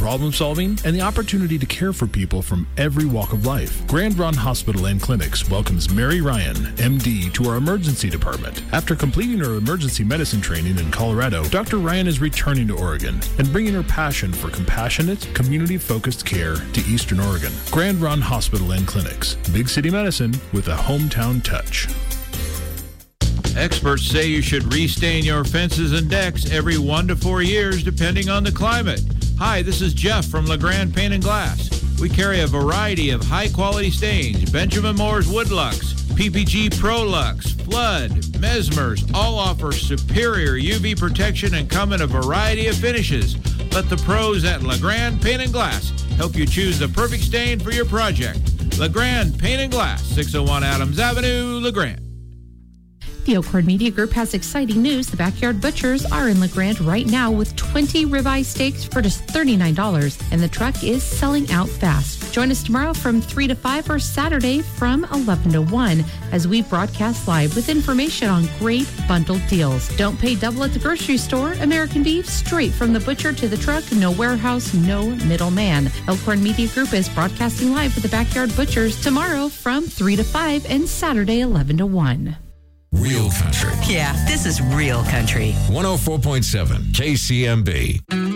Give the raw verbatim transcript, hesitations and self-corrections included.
problem solving, and the opportunity to care for people from every walk of life. Grand Run Hospital and Clinics welcomes Mary Ryan, M D, to our emergency department. After completing her emergency medicine training in Colorado, Doctor Ryan is returning to Oregon and bringing her passion for compassionate, community-focused care to Eastern Oregon. Grand Run Hospital and Clinics. Big city medicine with a hometown touch. Experts say you should restain your fences and decks every one to four years, depending on the climate. Hi, this is Jeff from LeGrand Paint and Glass. We carry a variety of high-quality stains: Benjamin Moore's Woodlux, P P G ProLux, Flood, Mesmers, all offer superior U V protection and come in a variety of finishes. Let the pros at LeGrand Paint and Glass help you choose the perfect stain for your project. LeGrand Paint and Glass, six oh one Adams Avenue, LeGrand. The Elkhorn Media Group has exciting news. The Backyard Butchers are in LeGrand right now with twenty ribeye steaks for just thirty-nine dollars, and the truck is selling out fast. Join us tomorrow from three to five or Saturday from eleven to one as we broadcast live with information on great bundled deals. Don't pay double at the grocery store. American beef straight from the butcher to the truck. No warehouse, no middleman. Elkhorn Media Group is broadcasting live with the Backyard Butchers tomorrow from three to five and Saturday eleven to one. Real country. Yeah, this is real country. one oh four point seven K C M B.